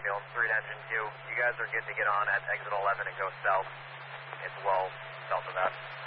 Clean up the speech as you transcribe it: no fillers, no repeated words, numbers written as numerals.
ambulance 3 to engine 2. You guys are good to get on at exit 11 and go south. It's well south of that.